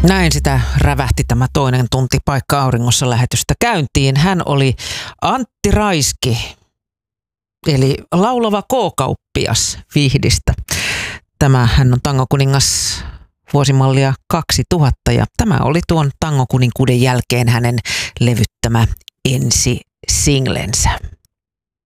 Näin sitä rävähti tämä toinen tunti Paikka auringossa -lähetystä käyntiin. Hän oli Antti Raiski, eli laulava K-kauppias Vihdistä. Hän on tangokuningas vuosimallia 2000 ja tämä oli tuon tangokuninkuuden jälkeen hänen levyttämä ensi singlensä.